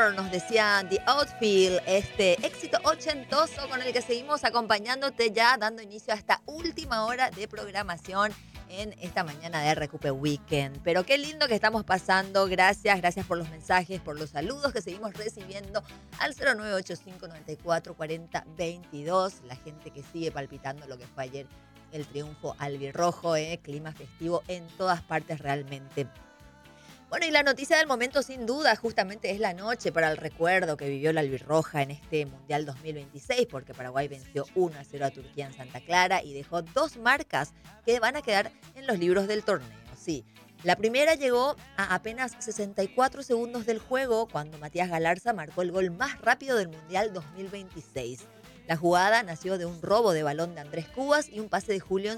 More, nos decía The Outfield, este éxito ochentoso con el que seguimos acompañándote ya, dando inicio a esta última hora de programación en esta mañana de Recupe Weekend. Pero qué lindo que estamos pasando. Gracias por los mensajes, por los saludos que seguimos recibiendo al 0985 94 40 22. La gente que sigue palpitando lo que fue ayer el triunfo albirrojo, clima festivo en todas partes realmente. Bueno, y la noticia del momento sin duda justamente es la noche para el recuerdo que vivió la albirroja en este Mundial 2026, porque Paraguay venció 1-0 a Turquía en Santa Clara y dejó dos marcas que van a quedar en los libros del torneo. Sí, la primera llegó a apenas 64 segundos del juego cuando Matías Galarza marcó el gol más rápido del Mundial 2026. La jugada nació de un robo de balón de Andrés Cubas y un pase de Julio